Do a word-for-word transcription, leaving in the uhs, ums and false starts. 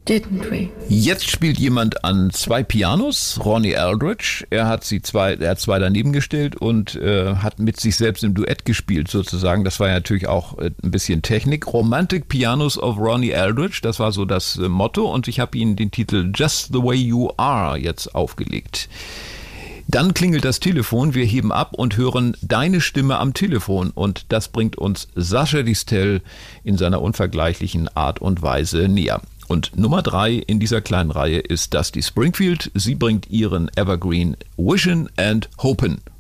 didn't we? Jetzt spielt jemand an zwei Pianos, Ronnie Eldridge. Er hat sie zwei, er hat zwei daneben gestellt und äh, hat mit sich selbst im Duett gespielt sozusagen. Das war ja natürlich auch äh, ein bisschen Technik. Romantic Pianos of Ronnie Eldridge, das war so das äh, Motto. Und ich habe Ihnen den Titel Just the Way You Are jetzt aufgelegt. Dann klingelt das Telefon, wir heben ab und hören deine Stimme am Telefon. Und das bringt uns Sascha Distel in seiner unvergleichlichen Art und Weise näher. Und Nummer drei in dieser kleinen Reihe ist Dusty Springfield. Sie bringt ihren Evergreen Wishin' and Hopin'.